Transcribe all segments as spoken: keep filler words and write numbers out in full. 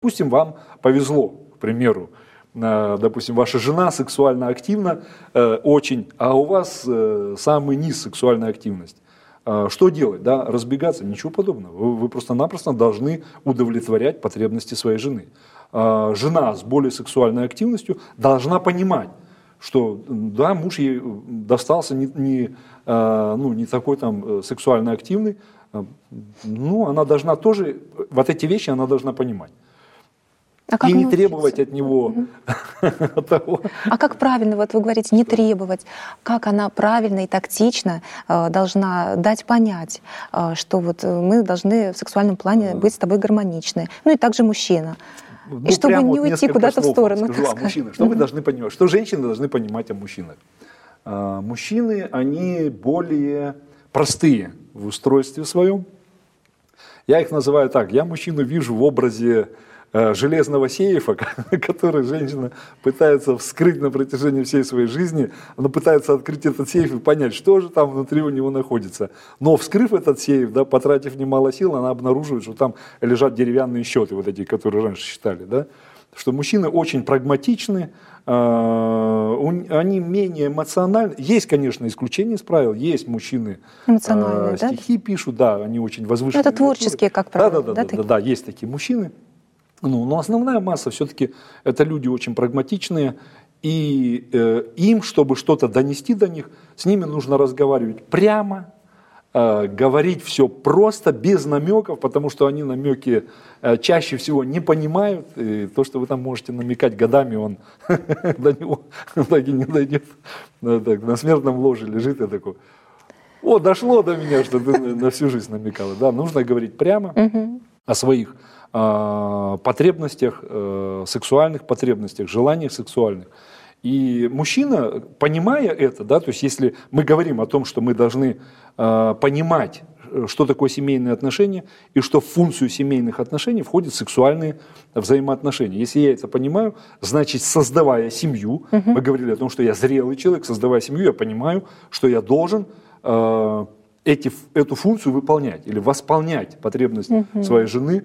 Допустим, вам повезло, к примеру, допустим, ваша жена сексуально активна э, очень, а у вас э, самый низ сексуальной активности. Э, что делать? Да? Разбегаться? Ничего подобного. Вы, вы просто-напросто должны удовлетворять потребности своей жены. Э, жена с более сексуальной активностью должна понимать, что да, муж ей достался не, не, э, ну, не такой там сексуально активный, э, ну, она должна тоже, вот эти вещи она должна понимать. А и не требовать от него угу. того. А как правильно, вот вы говорите, не требовать, как она правильно и тактично э, должна дать понять, э, что вот мы должны в сексуальном плане быть с тобой гармоничны. Ну и также мужчина. Ну, и чтобы не вот уйти куда-то в сторону. Скажу, а мужчины, что угу. вы должны понимать, что женщины должны понимать о мужчинах. А, мужчины, они более простые в устройстве своем. Я их называю так, я мужчину вижу в образе железного сейфа, который женщина пытается вскрыть на протяжении всей своей жизни. Она пытается открыть этот сейф и понять, что же там внутри у него находится. Но вскрыв этот сейф, да, потратив немало сил, она обнаруживает, что там лежат деревянные счеты, вот эти, которые раньше считали. Да? Что мужчины очень прагматичны, они менее эмоциональны. Есть, конечно, исключения из правил. Есть мужчины, эмоциональные, стихи да? пишут, да, они очень возвышенные. Это творческие, как правило. Да, да, да, да, да, да, есть такие мужчины. Ну, но основная масса все-таки это люди очень прагматичные, и э, им, чтобы что-то донести до них, с ними нужно разговаривать прямо, э, говорить все просто, без намеков, потому что они намеки э, чаще всего не понимают, и то, что вы там можете намекать годами, он до него так и не дойдет. На смертном ложе лежит и такой: о, дошло до меня, что ты на всю жизнь намекала. Да, нужно говорить прямо о своих потребностях, сексуальных потребностях, желаниях сексуальных. И мужчина, понимая это, да, то есть если мы говорим о том, что мы должны понимать, что такое семейные отношения, и что в функцию семейных отношений входят сексуальные взаимоотношения. Если я это понимаю, значит, создавая семью, uh-huh. мы говорили о том, что я зрелый человек, создавая семью, я понимаю, что я должен э, эти, эту функцию выполнять или восполнять потребность uh-huh. своей жены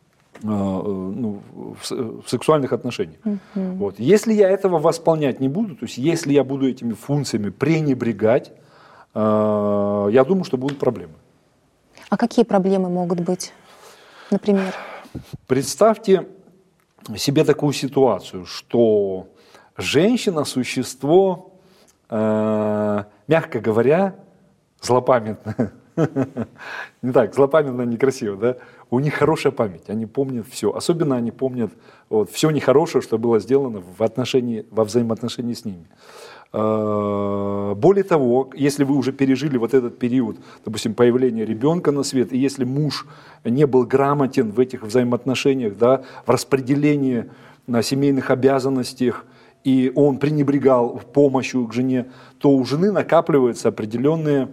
ну, в сексуальных отношениях. Uh-huh. Вот. Если я этого восполнять не буду, то есть если я буду этими функциями пренебрегать, э, я думаю, что будут проблемы. А какие проблемы могут быть, например? Представьте себе такую ситуацию, что женщина – существо, э, мягко говоря, злопамятное. Не так, злопамятно некрасиво, да? У них хорошая память, они помнят все. Особенно они помнят вот, все нехорошее, что было сделано в отношении, во взаимоотношении с ними. Более того, если вы уже пережили вот этот период, допустим, появления ребенка на свет, и если муж не был грамотен в этих взаимоотношениях, да, в распределении на семейных обязанностях, и он пренебрегал помощью к жене, то у жены накапливаются определенные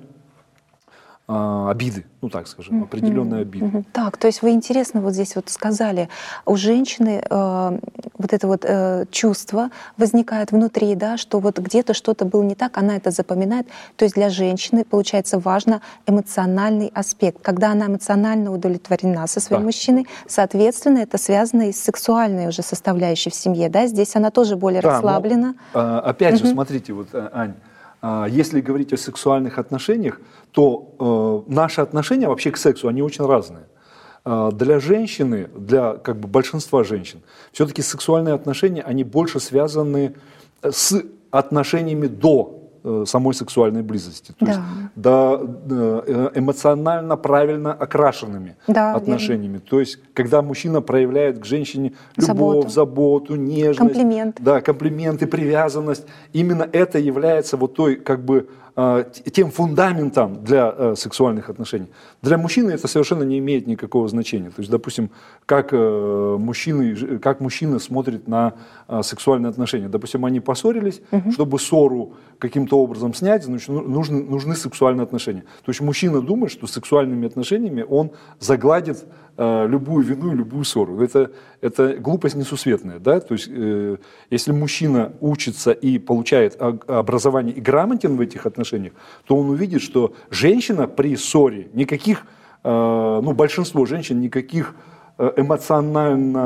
обиды, ну так скажем, определенные обиды. Mm-hmm. Так, то есть вы интересно вот здесь вот сказали, у женщины э, вот это вот э, чувство возникает внутри, да, что вот где-то что-то было не так, она это запоминает. То есть для женщины, получается, важно эмоциональный аспект. Когда она эмоционально удовлетворена со своим да. мужчиной, соответственно, это связано и с сексуальной уже составляющей в семье, да, здесь она тоже более да, расслаблена. Но, опять mm-hmm. же, смотрите, вот, Ань, если говорить о сексуальных отношениях, то э, наши отношения вообще к сексу, они очень разные. Э, для женщины, для как бы, большинства женщин, все-таки сексуальные отношения, они больше связаны с отношениями до э, самой сексуальной близости. То да. есть до, э, эмоционально правильно окрашенными да, отношениями. Верно. То есть когда мужчина проявляет к женщине любовь, заботу, заботу нежность, комплимент. Да, комплименты, привязанность, именно это является вот той как бы тем фундаментом для э, сексуальных отношений. Для мужчины это совершенно не имеет никакого значения. То есть, допустим, как, э, мужчины, как мужчина смотрит на э, сексуальные отношения. Допустим, они поссорились, угу. чтобы ссору каким-то образом снять, значит, нужны, нужны сексуальные отношения. То есть мужчина думает, что сексуальными отношениями он загладит э, любую вину и любую ссору. Это, это глупость несусветная. Да? То есть, э, если мужчина учится и получает образование и грамотен в этих отношениях, то он увидит, что женщина при ссоре никаких, ну большинство женщин никаких эмоционально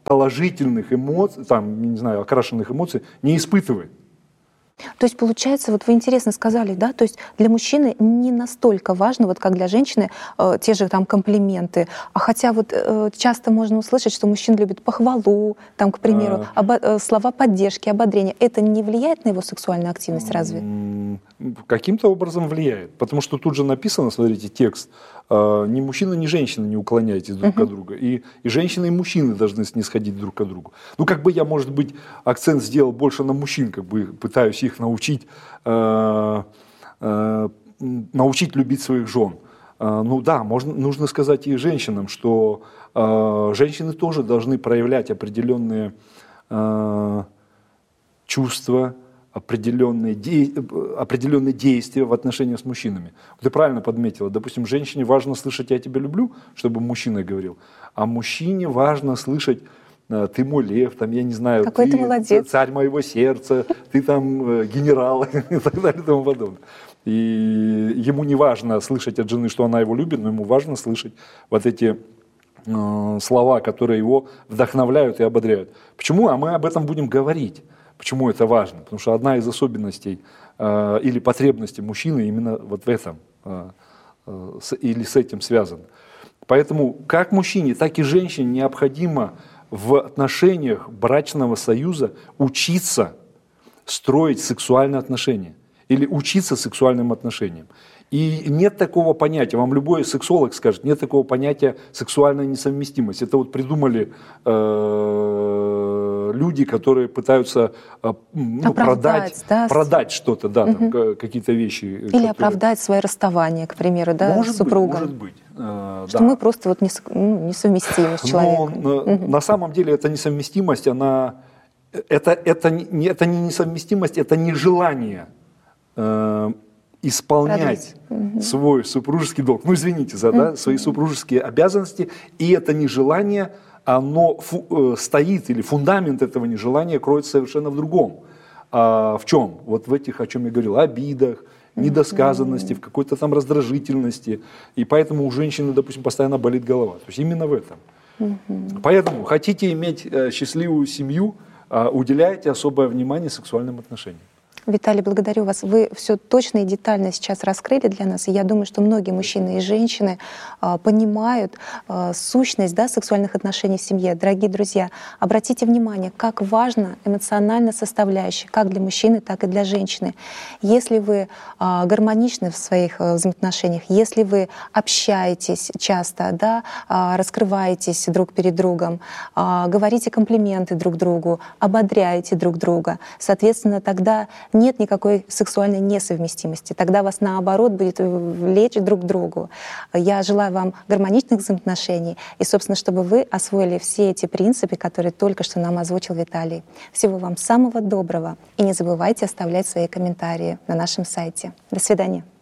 положительных эмоций, там, не знаю, окрашенных эмоций не испытывает. То есть, получается, вот вы интересно сказали, да, то есть для мужчины не настолько важно, вот как для женщины, э, те же там комплименты, а хотя вот э, часто можно услышать, что мужчина любит похвалу, там, к примеру, А... обо- э, слова поддержки, ободрения. Это не влияет на его сексуальную активность разве? Каким-то образом влияет, потому что тут же написано, смотрите, текст, э, ни мужчина, ни женщина не уклоняйтесь друг uh-huh. от друга, и, и женщины, и мужчины должны снисходить друг к другу. Ну, как бы я, может быть, акцент сделал больше на мужчин, как бы пытаюсь их научить, э, э, научить любить своих жен. Э, ну да, можно, нужно сказать и женщинам, что э, женщины тоже должны проявлять определенные э, чувства, определенные, де... определенные действия в отношениях с мужчинами. Ты правильно подметила, допустим, женщине важно слышать «я тебя люблю», чтобы мужчина говорил, а мужчине важно слышать «ты мой лев», там, я не знаю, какой ты, ты молодец, царь моего сердца, ты там генерал и так далее и тому подобное. И ему не важно слышать от жены, что она его любит, но ему важно слышать вот эти э, слова, которые его вдохновляют и ободряют. Почему? А мы об этом будем говорить. Почему это важно? Потому что одна из особенностей э, или потребностей мужчины именно вот в этом э, э, с, или с этим связана. Поэтому как мужчине, так и женщине необходимо в отношениях брачного союза учиться строить сексуальные отношения или учиться сексуальным отношениям. И нет такого понятия, вам любой сексолог скажет, нет такого понятия сексуальная несовместимость. Это вот придумали э, люди, которые пытаются э, ну, продать, да, продать что-то, да, угу. там, какие-то вещи. Или которые... оправдать свое расставание, к примеру, да, может с супругом. Быть, может быть. Э, что да. мы просто вот нес, ну, несовместимы с человеком. Но, угу. На самом деле эта несовместимость, она, это, это, не, это не несовместимость, это нежелание э, исполнять угу. свой супружеский долг, ну извините за да, угу. свои супружеские обязанности, и это нежелание, оно фу, э, стоит, или фундамент этого нежелания кроется совершенно в другом. А в чем? Вот в этих, о чем я говорил, обидах, недосказанности, в какой-то там раздражительности. И поэтому у женщины, допустим, постоянно болит голова. То есть именно в этом. Угу. Поэтому хотите иметь э, счастливую семью, э, уделяйте особое внимание сексуальным отношениям. Виталий, благодарю вас. Вы все точно и детально сейчас раскрыли для нас. И я думаю, что многие мужчины и женщины а, понимают а, сущность, да, сексуальных отношений в семье. Дорогие друзья, обратите внимание, как важна эмоциональная составляющая, как для мужчины, так и для женщины. Если вы а, гармоничны в своих а, взаимоотношениях, если вы общаетесь часто, да, а, раскрываетесь друг перед другом, а, говорите комплименты друг другу, ободряете друг друга, соответственно, тогда нет никакой сексуальной несовместимости. Тогда вас, наоборот, будет влечь друг к другу. Я желаю вам гармоничных взаимоотношений и, собственно, чтобы вы освоили все эти принципы, которые только что нам озвучил Виталий. Всего вам самого доброго. И не забывайте оставлять свои комментарии на нашем сайте. До свидания.